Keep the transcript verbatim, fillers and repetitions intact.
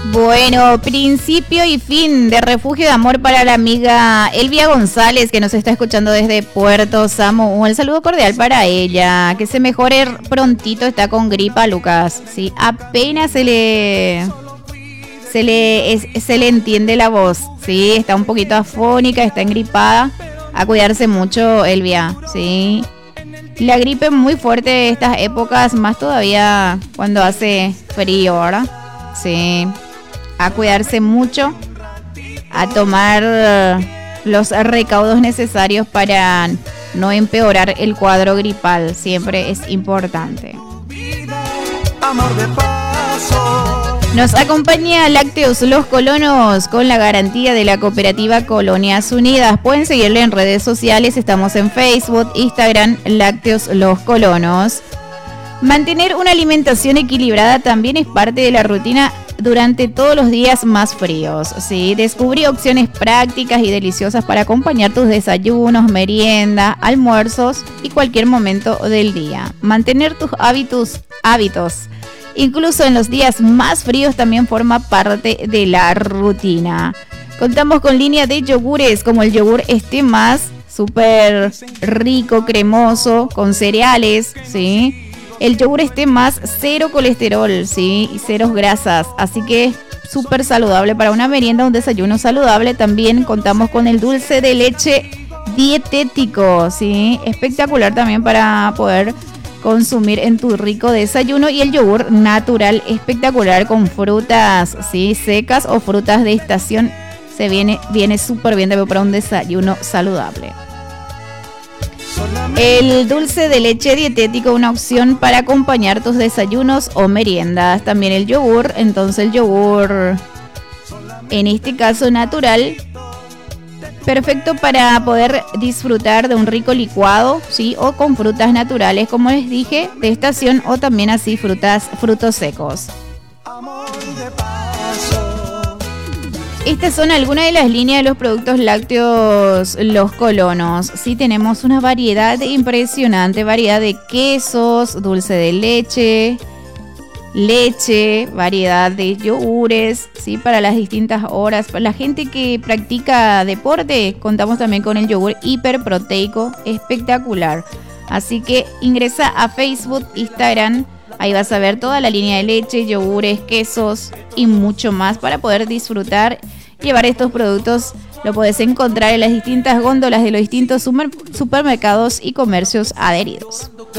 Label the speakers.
Speaker 1: Bueno, principio y fin de Refugio de Amor para la amiga Elvia González, que nos está escuchando desde Puerto Samuel. Un saludo cordial para ella, que se mejore prontito, está con gripa, Lucas. Sí, apenas se le se le es, se le entiende la voz. Sí, está un poquito afónica, está engripada. A cuidarse mucho, Elvia. Sí. La gripe es muy fuerte estas épocas, más todavía cuando hace frío, ¿verdad? Sí. A cuidarse mucho, a tomar los recaudos necesarios para no empeorar el cuadro gripal. Siempre es importante. Nos acompaña Lácteos Los Colonos con la garantía de la cooperativa Colonias Unidas. Pueden seguirle en redes sociales, estamos en Facebook, Instagram, Lácteos Los Colonos. Mantener una alimentación equilibrada también es parte de la rutina durante todos los días más fríos. Sí, descubrí opciones prácticas y deliciosas para acompañar tus desayunos, merienda, almuerzos y cualquier momento del día. Mantener tus hábitos, hábitos, incluso en los días más fríos, también forma parte de la rutina. Contamos con línea de yogures como el yogur Este Más, súper rico, cremoso, con cereales, ¿sí? El yogur Este Más, cero colesterol, ¿sí? Y cero grasas, así que súper saludable para una merienda, un desayuno saludable. También contamos con el dulce de leche dietético, ¿sí? Espectacular también para poder consumir en tu rico desayuno. Y el yogur natural, espectacular, con frutas, ¿sí? Secas o frutas de estación. Se viene, viene súper bien para un desayuno saludable. El dulce de leche dietético, una opción para acompañar tus desayunos o meriendas. También el yogur, entonces el yogur, en este caso natural, perfecto para poder disfrutar de un rico licuado, ¿sí? O con frutas naturales, como les dije, de estación, o también así frutas, frutos secos. Estas son algunas de las líneas de los productos lácteos Los Colonos. Sí, tenemos una variedad impresionante, variedad de quesos, dulce de leche, leche, variedad de yogures, sí, para las distintas horas. Para la gente que practica deporte, contamos también con el yogur hiperproteico, espectacular. Así que ingresa a Facebook, Instagram. Ahí vas a ver toda la línea de leche, yogures, quesos y mucho más para poder disfrutar. Llevar estos productos lo podés encontrar en las distintas góndolas de los distintos super, supermercados y comercios adheridos.